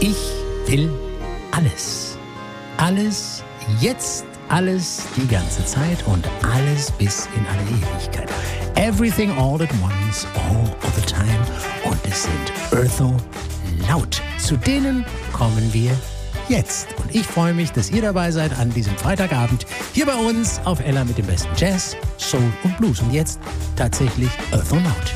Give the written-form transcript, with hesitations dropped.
Ich will alles. Alles jetzt, alles die ganze Zeit und alles bis in alle Ewigkeit. Everything all at once, all of the time. Und es sind Eartho Laut. Zu denen kommen wir jetzt. Und ich freue mich, dass ihr dabei seid an diesem Freitagabend hier bei uns auf Ella mit dem besten Jazz, Soul und Blues. Und jetzt tatsächlich Eartho Laut.